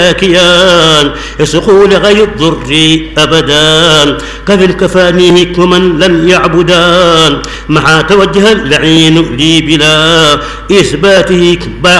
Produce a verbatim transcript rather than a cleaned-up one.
كيان يسقوا لغير الضر أبدان كفي الكفانيه ومن لم يعبدان مع توجه اللعين لي بلا إثباته باق